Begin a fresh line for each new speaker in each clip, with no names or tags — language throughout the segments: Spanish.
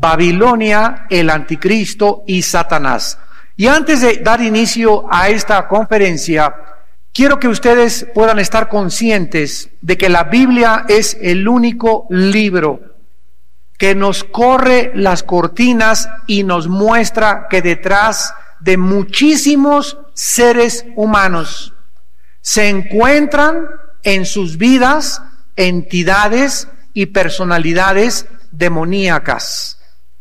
Babilonia, el anticristo y Satanás. Y antes de dar inicio a esta conferencia, quiero que ustedes puedan estar conscientes de que la Biblia es el único libro que nos corre las cortinas y nos muestra que detrás de muchísimos seres humanos se encuentran en sus vidas entidades y personalidades demoníacas.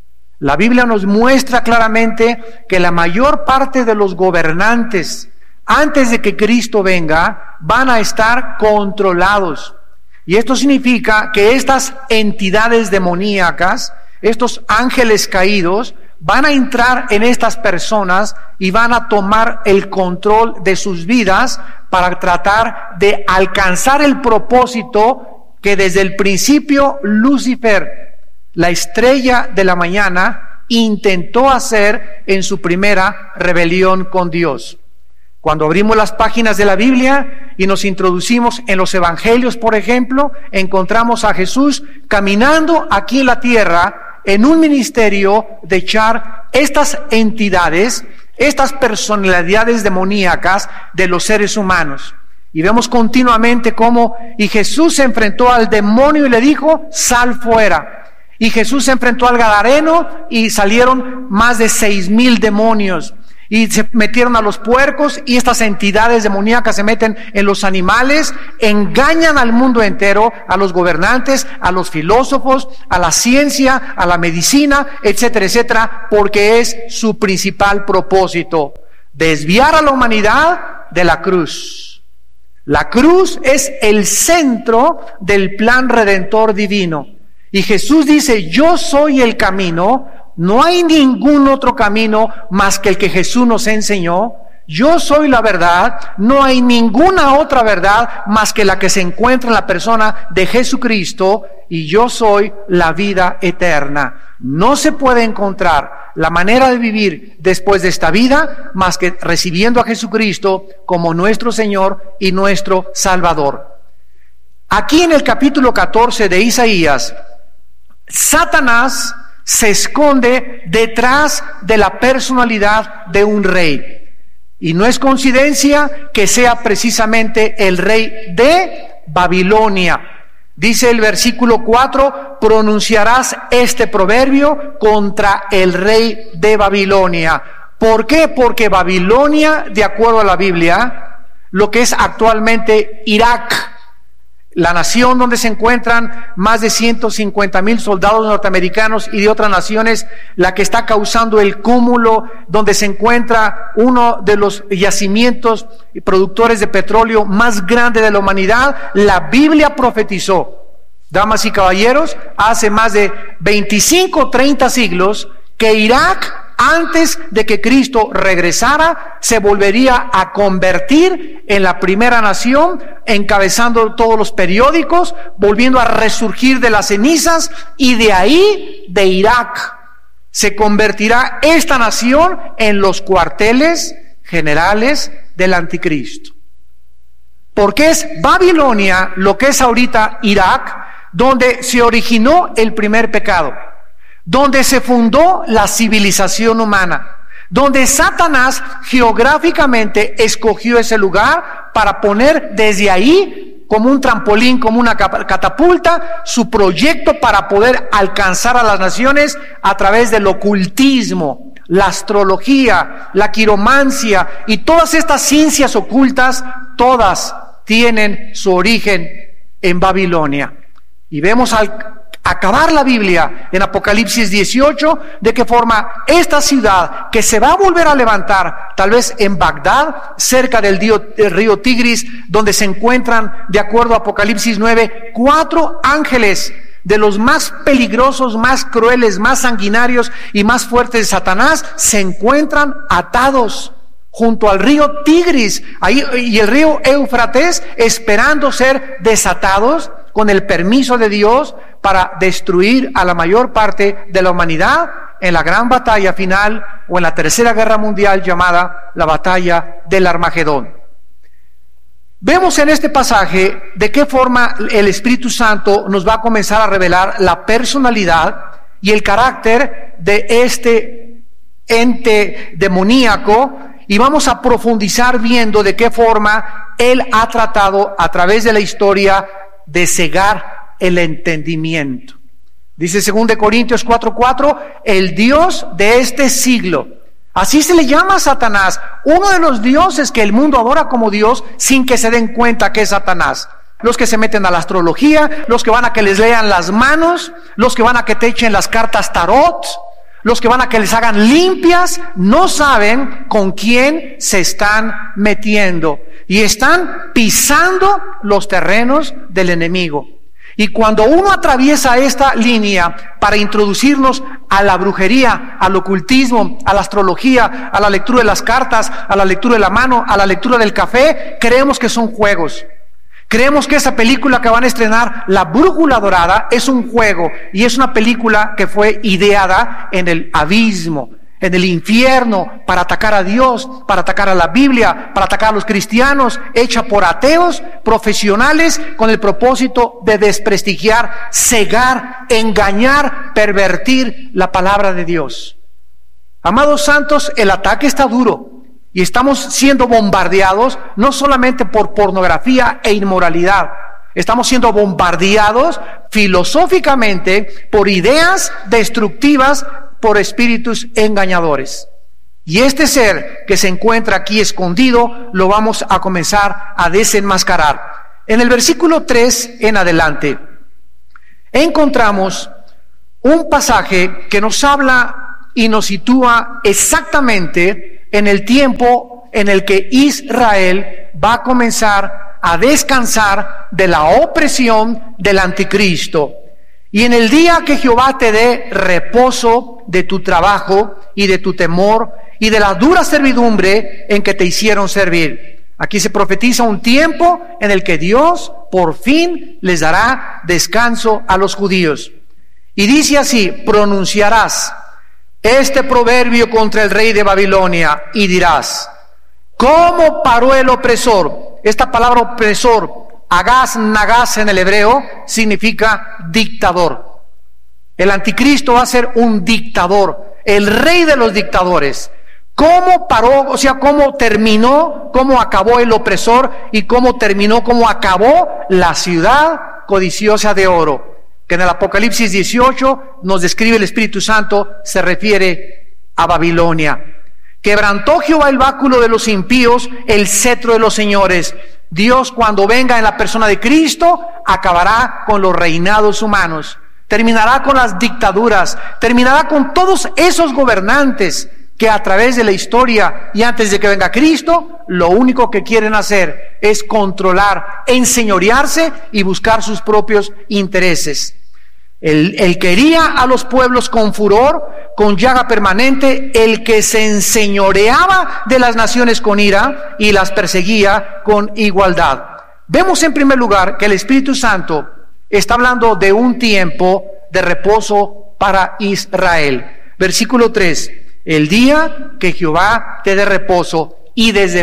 La Biblia nos muestra claramente que la mayor parte de los gobernantes, antes de que Cristo venga, van a estar controlados. Y esto significa que estas entidades demoníacas, estos ángeles caídos, van a entrar en estas personas y van a tomar el control de sus vidas para tratar de alcanzar el propósito que desde el principio Lucifer, la estrella de la mañana, intentó hacer en su primera rebelión con Dios. Cuando abrimos las páginas de la Biblia y nos introducimos en los evangelios, por ejemplo, encontramos a Jesús caminando aquí en la tierra en un ministerio de echar estas entidades, estas personalidades demoníacas de los seres humanos. Y vemos continuamente cómo y Jesús se enfrentó al demonio y le dijo: sal fuera. Y Jesús se enfrentó al gadareno y salieron más de 6,000 demonios. Y se metieron a los puercos, y estas entidades demoníacas se meten en los animales, engañan al mundo entero, a los gobernantes, a los filósofos, a la ciencia, a la medicina, etcétera, etcétera, porque es su principal propósito: desviar a la humanidad de la cruz. La cruz es el centro del plan redentor divino. Y Jesús dice: yo soy el camino. No hay ningún otro camino más que el que Jesús nos enseñó. Yo soy la verdad. No hay ninguna otra verdad más que la que se encuentra en la persona de Jesucristo. Y yo soy la vida eterna. No se puede encontrar la manera de vivir después de esta vida más que recibiendo a Jesucristo como nuestro Señor y nuestro Salvador. Aquí en el capítulo 14 de Isaías, Satanás se esconde detrás de la personalidad de un rey. Y no es coincidencia que sea precisamente el rey de Babilonia. Dice el versículo 4: pronunciarás este proverbio contra el rey de Babilonia. ¿Por qué? Porque Babilonia, de acuerdo a la Biblia, lo que es actualmente Irak, la nación donde se encuentran más de 150,000 soldados norteamericanos y de otras naciones, la que está causando el cúmulo, donde se encuentra uno de los yacimientos y productores de petróleo más grande de la humanidad. La Biblia profetizó, damas y caballeros, hace más de 25 o 30 siglos, que Irak, antes de que Cristo regresara, se volvería a convertir en la primera nación, encabezando todos los periódicos, volviendo a resurgir de las cenizas, y de ahí, de Irak, se convertirá esta nación en los cuarteles generales del anticristo. Porque es Babilonia, lo que es ahorita Irak, donde se originó el primer pecado, donde se fundó la civilización humana, donde Satanás geográficamente escogió ese lugar para poner desde ahí, como un trampolín, como una catapulta, su proyecto para poder alcanzar a las naciones a través del ocultismo, la astrología, la quiromancia y todas estas ciencias ocultas. Todas tienen su origen en Babilonia. Y vemos al acabar la Biblia en Apocalipsis 18, de qué forma esta ciudad, que se va a volver a levantar, tal vez en Bagdad, cerca del río Tigris, donde se encuentran, de acuerdo a Apocalipsis 9, 4 ángeles de los más peligrosos, más crueles, más sanguinarios y más fuertes de Satanás, se encuentran atados junto al río Tigris, ahí, y el río Éufrates, esperando ser desatados con el permiso de Dios para destruir a la mayor parte de la humanidad en la gran batalla final, o en la tercera guerra mundial, llamada la batalla del Armagedón. Vemos en este pasaje de qué forma el Espíritu Santo nos va a comenzar a revelar la personalidad y el carácter de este ente demoníaco, y vamos a profundizar viendo de qué forma él ha tratado a través de la historia de cegar el entendimiento. Dice 2 Corintios 4:4, el Dios de este siglo. Así se le llama a Satanás, uno de los dioses que el mundo adora como Dios sin que se den cuenta que es Satanás. Los que se meten a la astrología, los que van a que les lean las manos, los que van a que te echen las cartas tarot, los que van a que les hagan limpias, no saben con quién se están metiendo y están pisando los terrenos del enemigo. Y cuando uno atraviesa esta línea para introducirnos a la brujería, al ocultismo, a la astrología, a la lectura de las cartas, a la lectura de la mano, a la lectura del café, creemos que son juegos. Creemos que esa película que van a estrenar, La Brújula Dorada, es un juego y es una película que fue ideada en el abismo, en el infierno, para atacar a Dios, para atacar a la Biblia, para atacar a los cristianos, hecha por ateos profesionales con el propósito de desprestigiar, cegar, engañar, pervertir la palabra de Dios. Amados santos, el ataque está duro. Y estamos siendo bombardeados no solamente por pornografía e inmoralidad, estamos siendo bombardeados filosóficamente por ideas destructivas, por espíritus engañadores. Y este ser que se encuentra aquí escondido, lo vamos a comenzar a desenmascarar. En el versículo 3 en adelante, encontramos un pasaje que nos habla y nos sitúa exactamente en el tiempo en el que Israel va a comenzar a descansar de la opresión del anticristo. Y en el día que Jehová te dé reposo de tu trabajo y de tu temor y de la dura servidumbre en que te hicieron servir. Aquí se profetiza un tiempo en el que Dios por fin les dará descanso a los judíos. Y dice así: pronunciarás este proverbio contra el rey de Babilonia y dirás: ¿cómo paró el opresor? Esta palabra opresor, agaz, nagaz en el hebreo, significa dictador. El anticristo va a ser un dictador, el rey de los dictadores. ¿Cómo paró? O sea, ¿cómo terminó? ¿Cómo acabó el opresor? ¿Y cómo terminó? ¿Cómo acabó la ciudad codiciosa de oro? Que en el Apocalipsis 18 nos describe el Espíritu Santo, se refiere a Babilonia. Quebrantó Jehová el báculo de los impíos, el cetro de los señores. Dios, cuando venga en la persona de Cristo, acabará con los reinados humanos, terminará con las dictaduras, terminará con todos esos gobernantes que a través de la historia y antes de que venga Cristo, lo único que quieren hacer es controlar, enseñorearse y buscar sus propios intereses. Él quería a los pueblos con furor, con llaga permanente, el que se enseñoreaba de las naciones con ira y las perseguía con igualdad. Vemos en primer lugar que el Espíritu Santo está hablando de un tiempo de reposo para Israel. Versículo 3. El día que Jehová te dé reposo. Y desde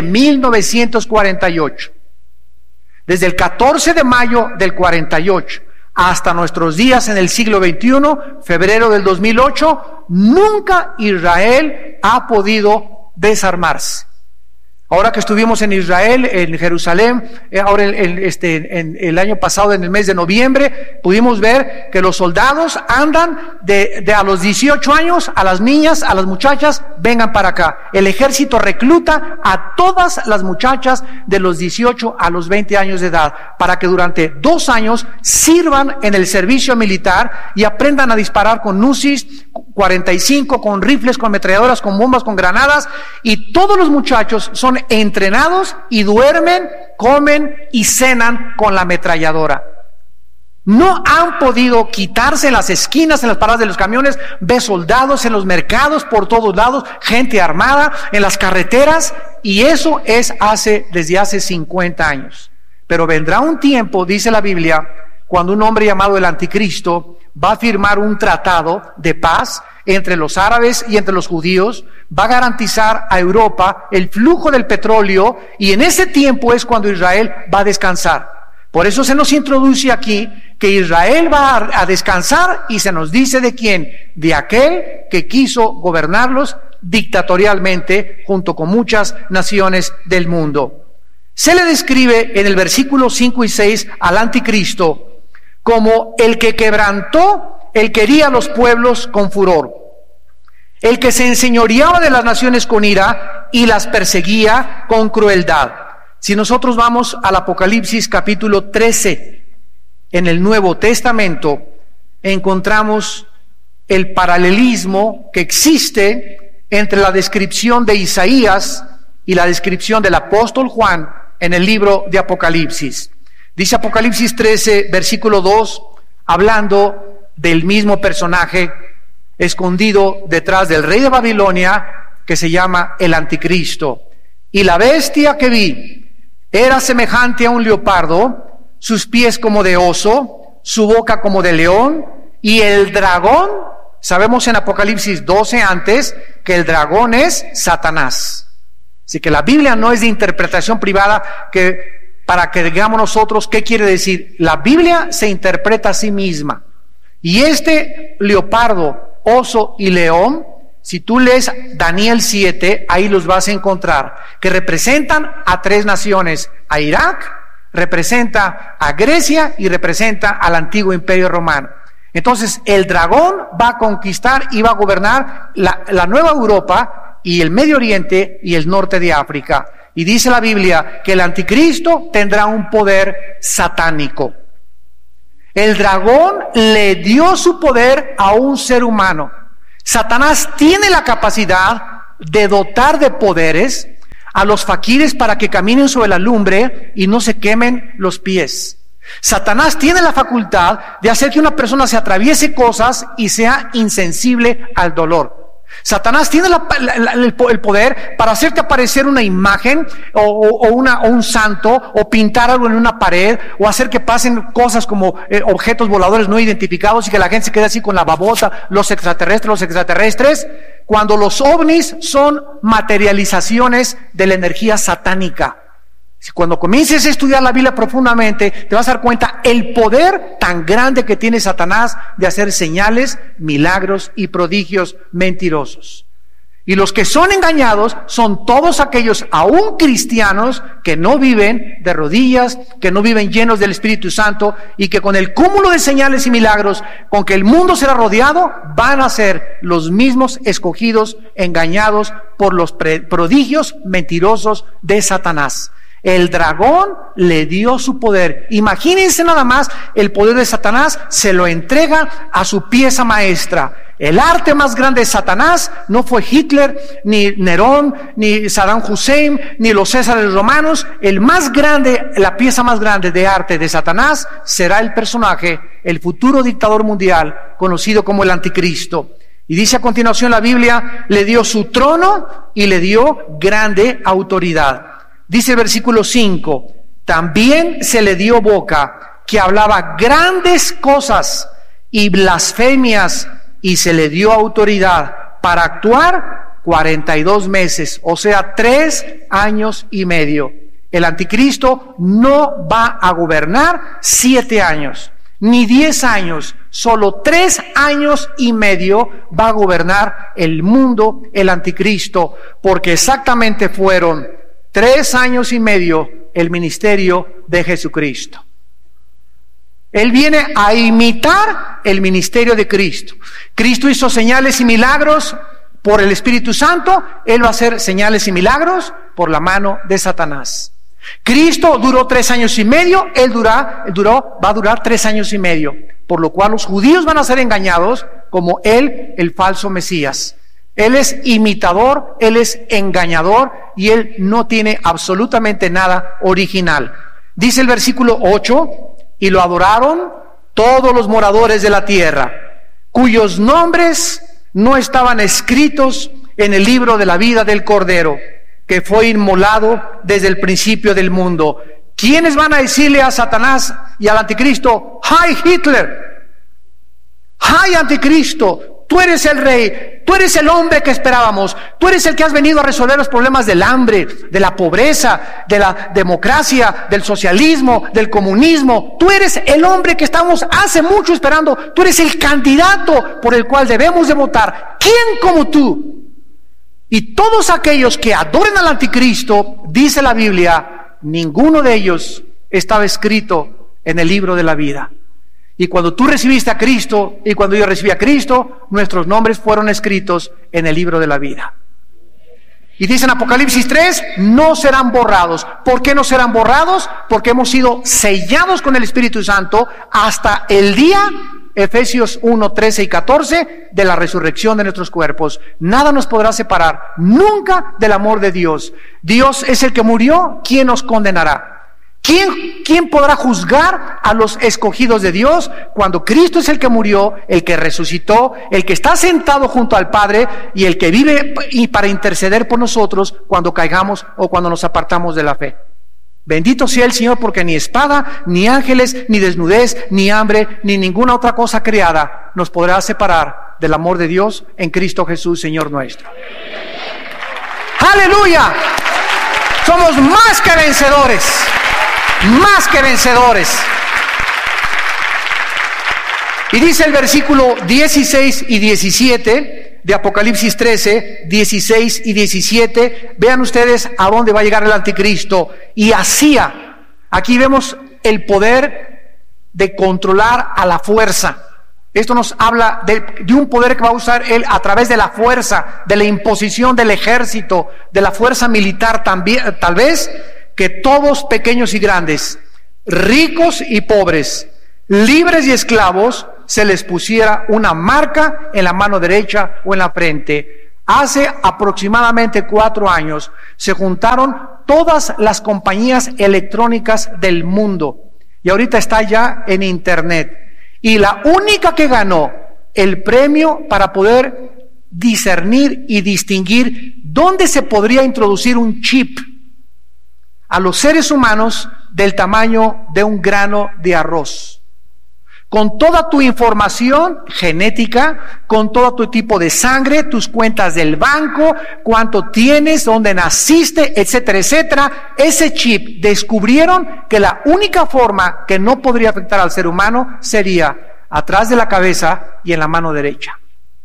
1948, desde el 14 de mayo del 48 hasta nuestros días en el siglo XXI, febrero del 2008, nunca Israel ha podido desarmarse. Ahora que estuvimos en Israel, en Jerusalén, ahora en el año pasado, en el mes de noviembre, pudimos ver que los soldados andan de a los 18 años, a las niñas, a las muchachas, vengan para acá. El ejército recluta a todas las muchachas de los 18 a los 20 años de edad, para que durante 2 años sirvan en el servicio militar y aprendan a disparar con UCIs 45, con rifles, con ametralladoras, con bombas, con granadas, y todos los muchachos son entrenados y duermen, comen y cenan con la ametralladora. No han podido quitarse en las esquinas, en las paradas de los camiones. Ve soldados en los mercados, por todos lados, gente armada en las carreteras, y eso es desde hace 50 años. Pero vendrá un tiempo, dice la Biblia, cuando un hombre llamado el Anticristo va a firmar un tratado de paz entre los árabes y entre los judíos, va a garantizar a Europa el flujo del petróleo, y en ese tiempo es cuando Israel va a descansar. Por eso se nos introduce aquí que Israel va a descansar, y se nos dice de quién: de aquel que quiso gobernarlos dictatorialmente junto con muchas naciones del mundo. Se le describe en el versículo 5 y 6 al anticristo como el que quebrantó, el que hería a los pueblos con furor, el que se enseñoreaba de las naciones con ira y las perseguía con crueldad. Si nosotros vamos al Apocalipsis capítulo 13, en el Nuevo Testamento, encontramos el paralelismo que existe entre la descripción de Isaías y la descripción del apóstol Juan en el libro de Apocalipsis. Dice Apocalipsis 13, versículo 2, hablando del mismo personaje escondido detrás del rey de Babilonia, que se llama el anticristo. Y la bestia que vi era semejante a un leopardo, sus pies como de oso, su boca como de león, y el dragón, sabemos en Apocalipsis 12 antes, que el dragón es Satanás. Así que la Biblia no es de interpretación privada, para que digamos nosotros qué quiere decir. La Biblia se interpreta a sí misma. Y este leopardo, oso y león, si tú lees Daniel 7, ahí los vas a encontrar, que representan a 3 naciones: a Irak, representa a Grecia y representa al antiguo imperio romano. Entonces el dragón va a conquistar y va a gobernar la Nueva Europa y el Medio Oriente y el norte de África. Y dice la Biblia que el anticristo tendrá un poder satánico. El dragón le dio su poder a un ser humano. Satanás tiene la capacidad de dotar de poderes a los faquires para que caminen sobre la lumbre y no se quemen los pies. Satanás tiene la facultad de hacer que una persona se atraviese cosas y sea insensible al dolor. Satanás tiene el poder para hacerte aparecer una imagen o un santo, o pintar algo en una pared, o hacer que pasen cosas como objetos voladores no identificados y que la gente se quede así con la babota. Los extraterrestres, cuando los ovnis son materializaciones de la energía satánica. Cuando comiences a estudiar la Biblia profundamente, te vas a dar cuenta el poder tan grande que tiene Satanás de hacer señales, milagros y prodigios mentirosos. Y los que son engañados son todos aquellos, aún cristianos, que no viven de rodillas, que no viven llenos del Espíritu Santo, y que con el cúmulo de señales y milagros con que el mundo será rodeado, van a ser los mismos escogidos, engañados por los prodigios mentirosos de Satanás. El dragón le dio su poder. Imagínense nada más, el poder de Satanás se lo entrega a su pieza maestra. El arte más grande de Satanás no fue Hitler, ni Nerón, ni Saddam Hussein, ni los Césares romanos. La pieza más grande de arte de Satanás será el personaje, el futuro dictador mundial, conocido como el anticristo. Y dice a continuación la Biblia: le dio su trono y le dio grande autoridad. Dice el versículo 5: también se le dio boca, que hablaba grandes cosas y blasfemias, y se le dio autoridad para actuar 42 meses, o sea, 3 años y medio. El anticristo no va a gobernar 7 años, ni 10 años, solo 3 años y medio va a gobernar el mundo el anticristo, porque exactamente fueron 3 años y medio el ministerio de Jesucristo. Él viene a imitar el ministerio de Cristo. Cristo hizo señales y milagros por el Espíritu Santo. Él va a hacer señales y milagros por la mano de Satanás. Cristo duró 3 años y medio. Va a durar 3 años y medio, por lo cual los judíos van a ser engañados como él, el falso Mesías. Él es imitador, él es engañador, y él no tiene absolutamente nada original. Dice el versículo 8: y lo adoraron todos los moradores de la tierra, cuyos nombres no estaban escritos en el libro de la vida del Cordero, que fue inmolado desde el principio del mundo. ¿Quiénes van a decirle a Satanás y al anticristo: ¡Hi Hitler! ¡Hi anticristo! Tú eres el rey, tú Tú eres el hombre que esperábamos. Tú eres el que has venido a resolver los problemas del hambre, de la pobreza, de la democracia, del socialismo, del comunismo. Tú eres el hombre que estamos hace mucho esperando. Tú eres el candidato por el cual debemos de votar. ¿Quién como tú? Y todos aquellos que adoren al anticristo, dice la Biblia, ninguno de ellos estaba escrito en el libro de la vida. Y cuando tú recibiste a Cristo y cuando yo recibí a Cristo, nuestros nombres fueron escritos en el libro de la vida. Y dice en Apocalipsis 3, no serán borrados. ¿Por qué no serán borrados? Porque hemos sido sellados con el Espíritu Santo hasta el día, Efesios 1, 13 y 14, de la resurrección de nuestros cuerpos. Nada nos podrá separar nunca del amor de Dios. Dios es el que murió, ¿quién nos condenará? ¿Quién podrá juzgar a los escogidos de Dios cuando Cristo es el que murió, el que resucitó, el que está sentado junto al Padre y el que vive y para interceder por nosotros cuando caigamos o cuando nos apartamos de la fe? Bendito sea el Señor, porque ni espada, ni ángeles, ni desnudez, ni hambre, ni ninguna otra cosa creada nos podrá separar del amor de Dios en Cristo Jesús, Señor nuestro. ¡Aleluya! Somos más que vencedores. Más que vencedores. Y dice el versículo 16 y 17 de Apocalipsis 13, 16 y 17. Vean ustedes a dónde va a llegar el anticristo. Y hacía, aquí vemos el poder de controlar a la fuerza. Esto nos habla de un poder que va a usar él a través de la fuerza, de la imposición del ejército, de la fuerza militar también, tal vez, que todos, pequeños y grandes, ricos y pobres, libres y esclavos, se les pusiera una marca en la mano derecha o en la frente. Hace aproximadamente 4 años se juntaron todas las compañías electrónicas del mundo y ahorita está ya en internet. Y la única que ganó el premio para poder discernir y distinguir dónde se podría introducir un chip a los seres humanos del tamaño de un grano de arroz, con toda tu información genética, con todo tu tipo de sangre, tus cuentas del banco, cuánto tienes, dónde naciste, etcétera, etcétera. Ese chip descubrieron que la única forma que no podría afectar al ser humano sería atrás de la cabeza y en la mano derecha.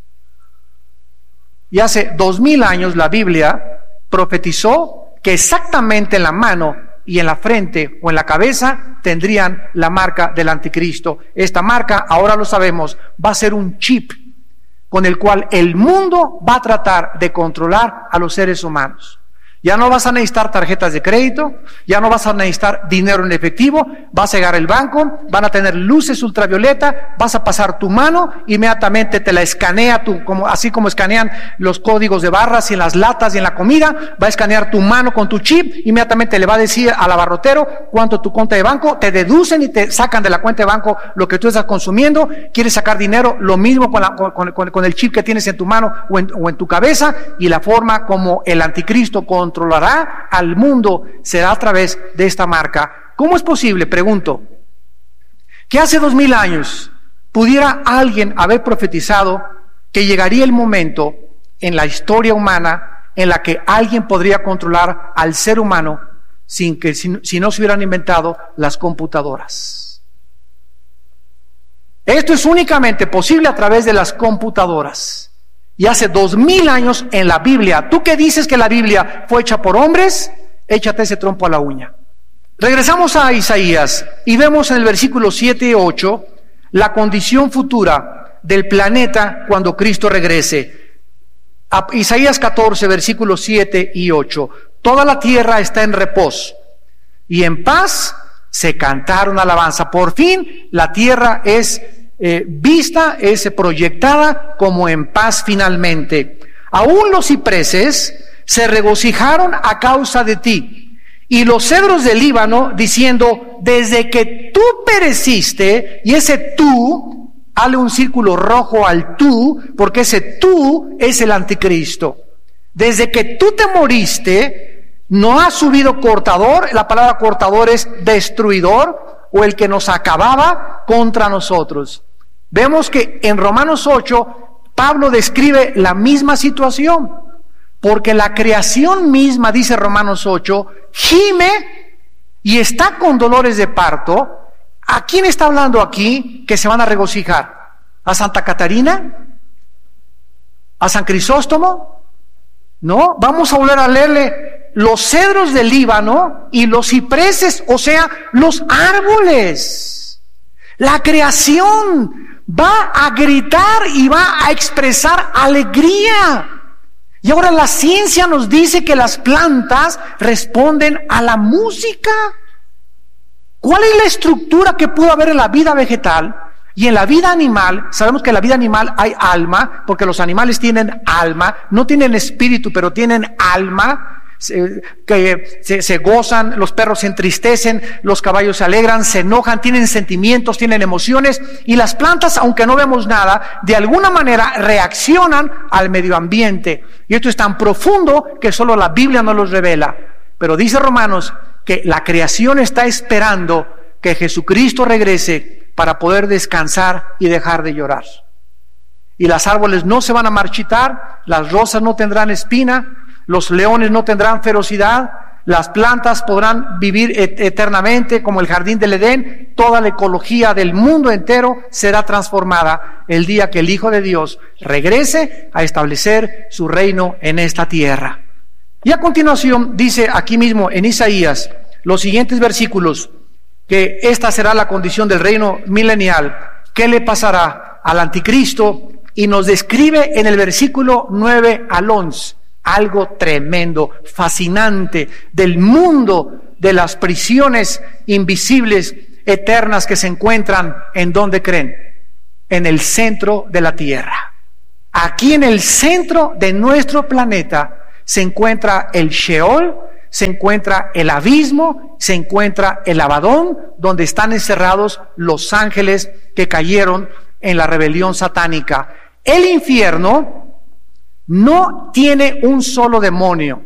Y hace 2000 años la Biblia profetizó que exactamente en la mano y en la frente o en la cabeza tendrían la marca del anticristo. Esta marca, ahora lo sabemos, va a ser un chip con el cual el mundo va a tratar de controlar a los seres humanos. Ya no vas a necesitar tarjetas de crédito, ya no vas a necesitar dinero en efectivo, vas a llegar al banco, van a tener luces ultravioleta, vas a pasar tu mano, inmediatamente te la escanea, así como escanean los códigos de barras y en las latas y en la comida, va a escanear tu mano con tu chip, inmediatamente le va a decir al abarrotero cuánto tu cuenta de banco, te deducen y te sacan de la cuenta de banco lo que tú estás consumiendo. Quieres sacar dinero, lo mismo con el chip que tienes en tu mano o en tu cabeza, y la forma como el anticristo controlará al mundo será a través de esta marca. ¿Cómo es posible, pregunto, que hace 2000 años pudiera alguien haber profetizado que llegaría el momento en la historia humana en la que alguien podría controlar al ser humano si no se hubieran inventado las computadoras? Esto es únicamente posible a través de las computadoras. Y hace 2000 años en la Biblia, ¿tú que dices que la Biblia fue hecha por hombres? Échate ese trompo a la uña. Regresamos a Isaías y vemos en el versículo 7 y 8 la condición futura del planeta cuando Cristo regrese. A Isaías 14, versículos 7 y 8. Toda la tierra está en reposo y en paz se cantaron alabanza. Por fin la tierra es vista, es proyectada como en paz finalmente. Aún los cipreses se regocijaron a causa de ti, y los cedros del Líbano diciendo, desde que tú pereciste. Y ese tú, hale un círculo rojo al tú, porque ese tú es el anticristo. Desde que tú te moriste, no ha subido cortador. La palabra cortador es destruidor, o el que nos acababa contra nosotros. Vemos que en Romanos 8 Pablo describe la misma situación, porque la creación misma, dice Romanos 8, gime y está con dolores de parto. ¿A quién está hablando aquí que se van a regocijar? ¿A Santa Catarina? ¿A San Crisóstomo? No, vamos a volver a leerle los cedros del Líbano y los cipreses, o sea, los árboles. La creación va a gritar y va a expresar alegría. Y ahora la ciencia nos dice que las plantas responden a la música. ¿Cuál es la estructura que pudo haber en la vida vegetal? Y en la vida animal, sabemos que en la vida animal hay alma, porque los animales tienen alma, no tienen espíritu, pero tienen alma, que se gozan, los perros se entristecen, los caballos se alegran, se enojan, tienen sentimientos, tienen emociones, y las plantas, aunque no vemos nada, de alguna manera reaccionan al medio ambiente. Y esto es tan profundo que solo la Biblia nos los revela. Pero dice Romanos que la creación está esperando que Jesucristo regrese para poder descansar y dejar de llorar. Y los árboles no se van a marchitar, las rosas no tendrán espina, los leones no tendrán ferocidad, las plantas podrán vivir eternamente como el jardín del Edén. Toda la ecología del mundo entero será transformada el día que el Hijo de Dios regrese a establecer su reino en esta tierra. Y a continuación dice aquí mismo en Isaías los siguientes versículos, que esta será la condición del reino milenial. ¿Qué le pasará al anticristo? Y nos describe en el versículo 9 al 11 algo tremendo, fascinante, del mundo de las prisiones invisibles, eternas, que se encuentran en donde creen, en el centro de la tierra. Aquí en el centro de nuestro planeta se encuentra el Sheol, se encuentra el abismo, se encuentra el Abadón, donde están encerrados los ángeles que cayeron en la rebelión satánica. El infierno no tiene un solo demonio.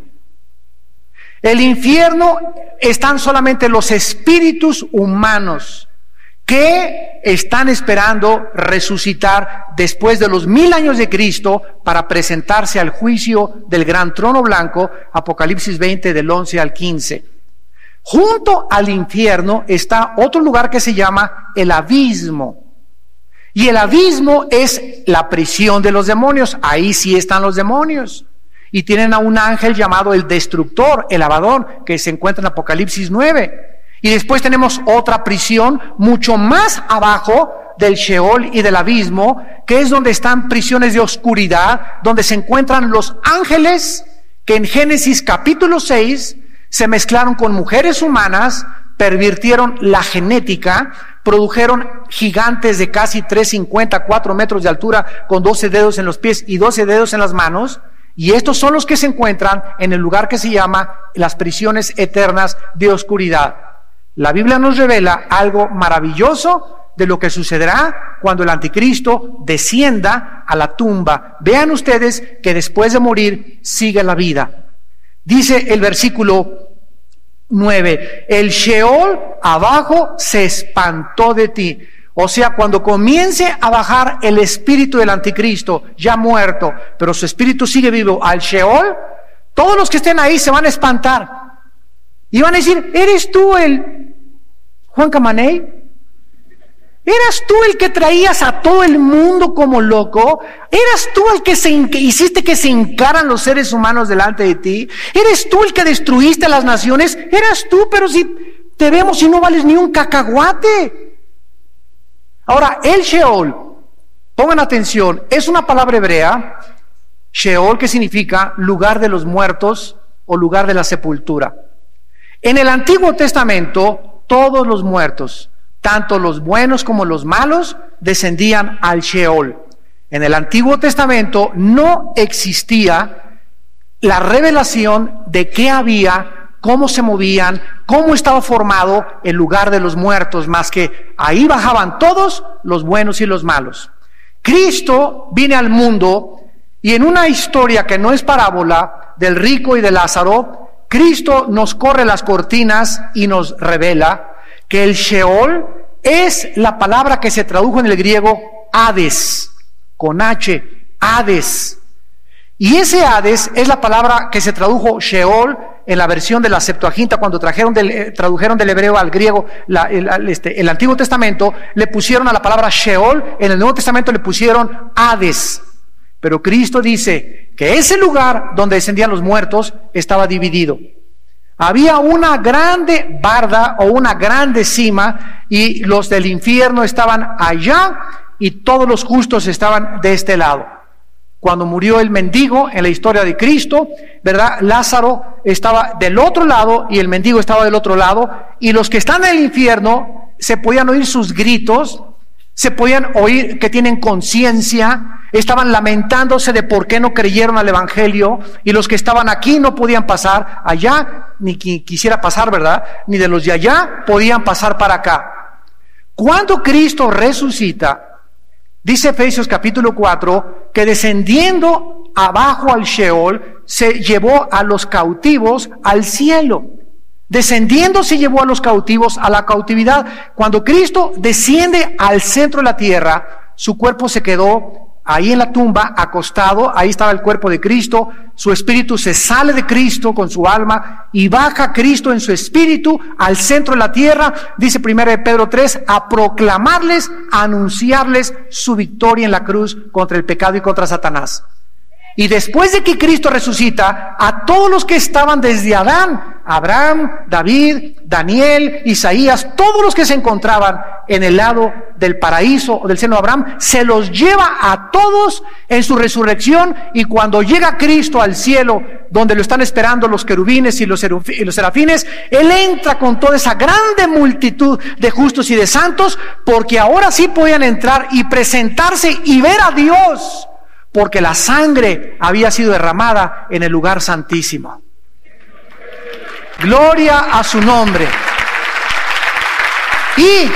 El infierno están solamente los espíritus humanos que están esperando resucitar después de los 1000 años de Cristo para presentarse al juicio del gran trono blanco, Apocalipsis 20 del 11 al 15. Junto al infierno está otro lugar que se llama el abismo. Y el abismo es la prisión de los demonios. Ahí sí están los demonios. Y tienen a un ángel llamado el destructor, el Abadón, que se encuentra en Apocalipsis 9. Y después tenemos otra prisión mucho más abajo del Sheol y del abismo, que es donde están prisiones de oscuridad, donde se encuentran los ángeles que en Génesis capítulo 6 se mezclaron con mujeres humanas, pervirtieron la genética, produjeron gigantes de casi 3,50, 4 metros de altura, con 12 dedos en los pies y 12 dedos en las manos. Y estos son los que se encuentran en el lugar que se llama las prisiones eternas de oscuridad. La Biblia nos revela algo maravilloso de lo que sucederá cuando el anticristo descienda a la tumba. Vean ustedes que después de morir sigue la vida. Dice el versículo 9, el Sheol abajo se espantó de ti. O sea, cuando comience a bajar el espíritu del anticristo, ya muerto, pero su espíritu sigue vivo, al Sheol, todos los que estén ahí se van a espantar. Y van a decir, ¿eres tú el Juan Camaney? ¿Eras tú el que traías a todo el mundo como loco? ¿Eras tú el que hiciste que se hincaran los seres humanos delante de ti? ¿Eres tú el que destruiste a las naciones? ¿Eras tú? Pero si te vemos y no vales ni un cacahuate. Ahora, el Sheol, pongan atención, es una palabra hebrea, Sheol, que significa lugar de los muertos o lugar de la sepultura. En el Antiguo Testamento, todos los muertos, tanto los buenos como los malos, descendían al Sheol. En el Antiguo Testamento no existía la revelación de qué había, cómo se movían, cómo estaba formado el lugar de los muertos, más que ahí bajaban todos los buenos y los malos. Cristo viene al mundo y en una historia que no es parábola del rico y de Lázaro, Cristo nos corre las cortinas y nos revela que el Sheol es la palabra que se tradujo en el griego Hades, con H, Hades. Y ese Hades es la palabra que se tradujo Sheol en la versión de la Septuaginta, cuando tradujeron del hebreo al griego el Antiguo Testamento, le pusieron a la palabra Sheol, en el Nuevo Testamento le pusieron Hades. Pero Cristo dice que ese lugar donde descendían los muertos estaba dividido. Había una grande barda o una grande cima, y los del infierno estaban allá y todos los justos estaban de este lado. Cuando murió el mendigo en la historia de Cristo, ¿verdad? Lázaro estaba del otro lado y el mendigo estaba del otro lado, y los que están en el infierno se podían oír sus gritos, se podían oír que tienen conciencia, estaban lamentándose de por qué no creyeron al Evangelio, y los que estaban aquí no podían pasar allá, ni quien quisiera pasar, ¿verdad? Ni de los de allá podían pasar para acá. Cuando Cristo resucita, dice Efesios capítulo 4, que descendiendo abajo al Sheol, se llevó a los cautivos al cielo. Descendiendo se llevó a los cautivos a la cautividad. Cuando Cristo desciende al centro de la tierra, su cuerpo se quedó ahí en la tumba, acostado. Ahí estaba el cuerpo de Cristo. Su espíritu se sale de Cristo con su alma y baja Cristo en su espíritu al centro de la tierra, dice 1 Pedro 3, a proclamarles, a anunciarles su victoria en la cruz contra el pecado y contra Satanás. Y después de que Cristo resucita, a todos los que estaban desde Adán, Abraham, David, Daniel, Isaías, todos los que se encontraban en el lado del paraíso o del seno de Abraham, se los lleva a todos en su resurrección. Y cuando llega Cristo al cielo, donde lo están esperando los querubines y los serafines, Él entra con toda esa grande multitud de justos y de santos, porque ahora sí podían entrar y presentarse y ver a Dios, porque la sangre había sido derramada en el lugar santísimo. Gloria a su nombre. Y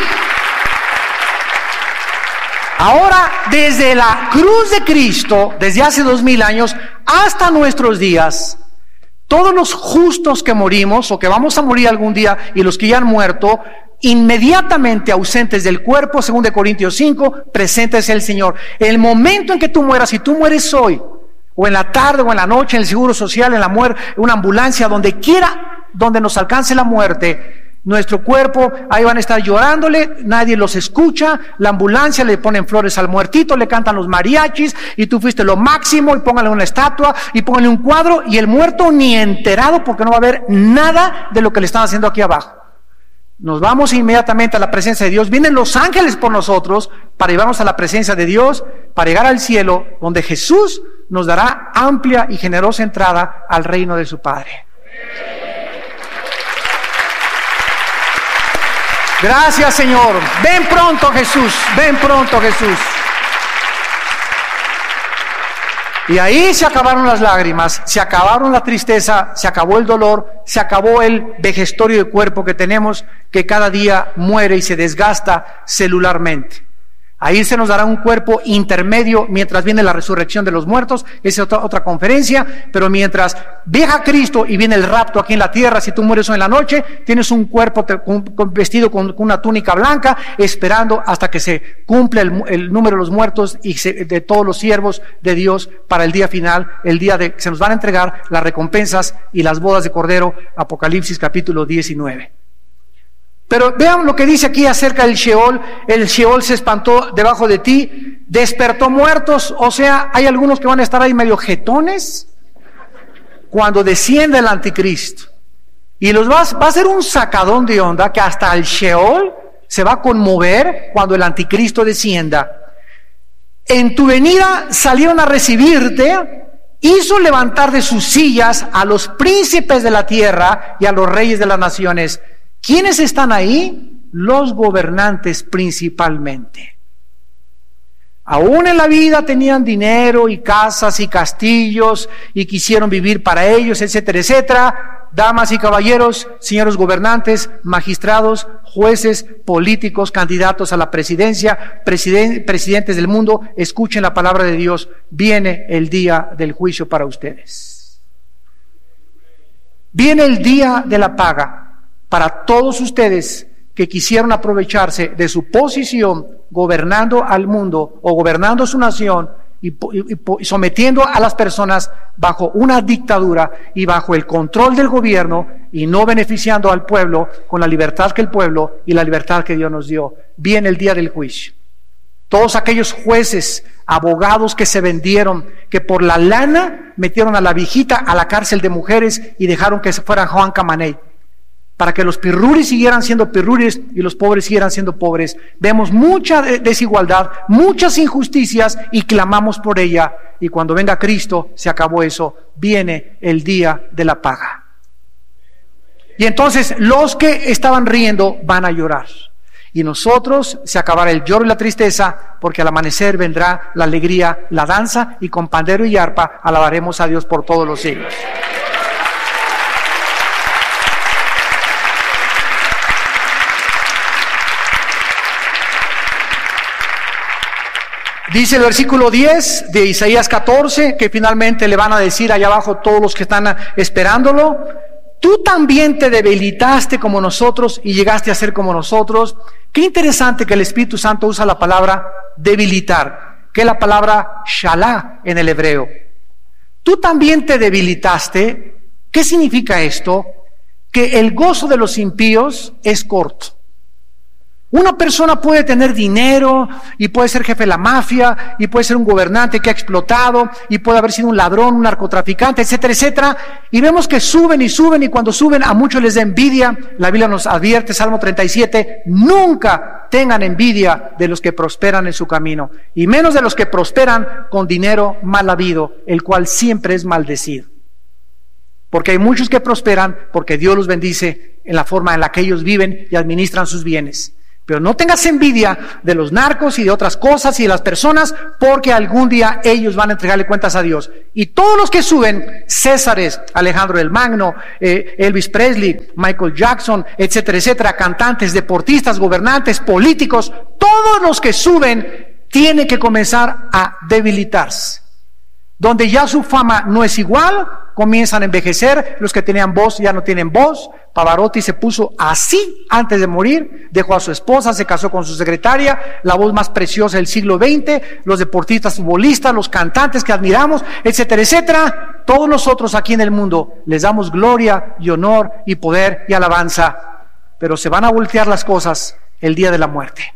ahora, desde la cruz de Cristo, desde hace 2000 años hasta nuestros días, todos los justos que morimos o que vamos a morir algún día, y los que ya han muerto, inmediatamente ausentes del cuerpo, según de Corintios 5, presente es el Señor. El momento en que tú mueras, si tú mueres hoy, o en la tarde, o en la noche, en el seguro social, en la muerte, en una ambulancia, donde quiera, donde nos alcance la muerte, nuestro cuerpo, ahí van a estar llorándole, nadie los escucha, la ambulancia le ponen flores al muertito, le cantan los mariachis, y tú fuiste lo máximo, y póngale una estatua, y póngale un cuadro, y el muerto ni enterado, porque no va a ver nada de lo que le están haciendo aquí abajo. Nos vamos inmediatamente a la presencia de Dios. Vienen los ángeles por nosotros para llevarnos a la presencia de Dios, para llegar al cielo, donde Jesús nos dará amplia y generosa entrada al reino de su Padre. Gracias, Señor. Ven pronto, Jesús. Ven pronto, Jesús. Y ahí se acabaron las lágrimas, se acabaron la tristeza, se acabó el dolor, se acabó el vejestorio de cuerpo que tenemos, que cada día muere y se desgasta celularmente. Ahí se nos dará un cuerpo intermedio mientras viene la resurrección de los muertos. Esa es otra conferencia. Pero mientras viaja Cristo y viene el rapto aquí en la tierra, si tú mueres hoy en la noche, tienes un cuerpo vestido con una túnica blanca, esperando hasta que se cumpla el número de los muertos y de todos los siervos de Dios para el día final, el día de que se nos van a entregar las recompensas y las bodas de Cordero. Apocalipsis capítulo 19. Pero vean lo que dice aquí acerca del Sheol. El Sheol se espantó debajo de ti, despertó muertos. O sea, hay algunos que van a estar ahí medio jetones cuando descienda el anticristo, y los va a hacer un sacadón de onda, que hasta el Sheol se va a conmover cuando el anticristo descienda. En tu venida salieron a recibirte, hizo levantar de sus sillas a los príncipes de la tierra y a los reyes de las naciones. ¿Quiénes están ahí? Los gobernantes principalmente. Aún en la vida tenían dinero y casas y castillos y quisieron vivir para ellos, etcétera, etcétera. Damas y caballeros, señores gobernantes, magistrados, jueces, políticos, candidatos a la presidencia, presidentes del mundo, escuchen la palabra de Dios. Viene el día del juicio para ustedes. Viene el día de la paga para todos ustedes que quisieron aprovecharse de su posición gobernando al mundo o gobernando su nación y sometiendo a las personas bajo una dictadura y bajo el control del gobierno y no beneficiando al pueblo con la libertad que el pueblo y la libertad que Dios nos dio. Viene el día del juicio. Todos aquellos jueces, abogados que se vendieron, que por la lana metieron a la viejita a la cárcel de mujeres y dejaron que se fuera Juan Camaney, para que los pirruris siguieran siendo pirruris y los pobres siguieran siendo pobres. Vemos mucha desigualdad, muchas injusticias y clamamos por ella. Y cuando venga Cristo, se acabó eso. Viene el día de la paga. Y entonces los que estaban riendo van a llorar. Y nosotros se acabará el lloro y la tristeza, porque al amanecer vendrá la alegría, la danza, y con pandero y arpa alabaremos a Dios por todos los siglos. Dice el versículo 10 de Isaías 14, que finalmente le van a decir allá abajo todos los que están esperándolo: tú también te debilitaste como nosotros y llegaste a ser como nosotros. Qué interesante que el Espíritu Santo usa la palabra debilitar, que es la palabra shalá en el hebreo. Tú también te debilitaste. ¿Qué significa esto? Que el gozo de los impíos es corto. Una persona puede tener dinero y puede ser jefe de la mafia y puede ser un gobernante que ha explotado y puede haber sido un ladrón, un narcotraficante, etcétera, etcétera. Y vemos que suben y suben, y cuando suben a muchos les da envidia. La Biblia nos advierte, Salmo 37, nunca tengan envidia de los que prosperan en su camino, y menos de los que prosperan con dinero mal habido, el cual siempre es maldecido. Porque hay muchos que prosperan porque Dios los bendice en la forma en la que ellos viven y administran sus bienes. Pero no tengas envidia de los narcos y de otras cosas y de las personas, porque algún día ellos van a entregarle cuentas a Dios. Y todos los que suben, Césares, Alejandro el Magno, Elvis Presley, Michael Jackson, etcétera, etcétera, cantantes, deportistas, gobernantes, políticos, todos los que suben tienen que comenzar a debilitarse. Donde ya su fama no es igual, comienzan a envejecer. Los que tenían voz ya no tienen voz. Pavarotti se puso así antes de morir, dejó a su esposa, se casó con su secretaria, la voz más preciosa del siglo XX. Los deportistas, futbolistas, los cantantes que admiramos, etcétera, etcétera. Todos nosotros aquí en el mundo les damos gloria y honor y poder y alabanza, pero se van a voltear las cosas el día de la muerte.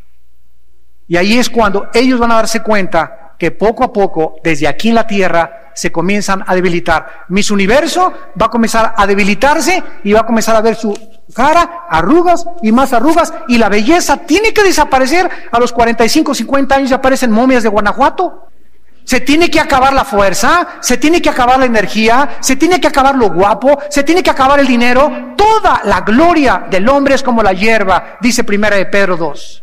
Y ahí es cuando ellos van a darse cuenta que poco a poco, desde aquí en la tierra, se comienzan a debilitar. Miss Universo va a comenzar a debilitarse y va a comenzar a ver su cara, arrugas y más arrugas, y la belleza tiene que desaparecer. A los 45, 50 años ya aparecen momias de Guanajuato. Se tiene que acabar la fuerza, se tiene que acabar la energía, se tiene que acabar lo guapo, se tiene que acabar el dinero. Toda la gloria del hombre es como la hierba, dice 1 de Pedro 2.